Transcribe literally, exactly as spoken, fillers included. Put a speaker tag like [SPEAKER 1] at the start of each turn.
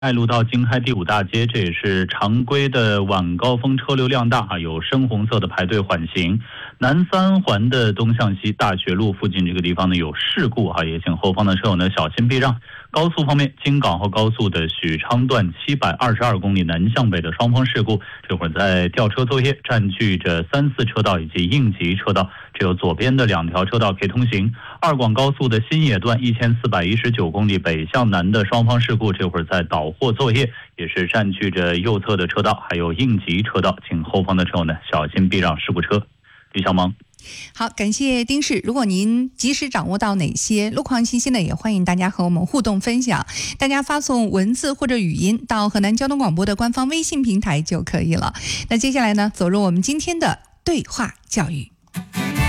[SPEAKER 1] 迈入到京开第五大街，这也是常规的晚高峰车流量大啊，有深红色的排队缓行。南三环的东向西大学路附近这个地方呢有事故啊，也请后方的车友呢小心避让。高速方面，京港澳高速的许昌段七百二十二公里南向北的双方事故，这会儿在吊车作业，占据着三四车道以及应急车道，只有左边的两条车道可以通行。二广高速的新野段一千四百一十九公里北向南的双方事故，这会儿在导货作业，也是占据着右侧的车道还有应急车道，请后方的车友呢小心避让事故车。李小萌。
[SPEAKER 2] 好，感谢丁氏。如果您及时掌握到哪些路况信息呢，也欢迎大家和我们互动分享。大家发送文字或者语音到河南交通广播的官方微信平台就可以了。那接下来呢，走入我们今天的对话教育。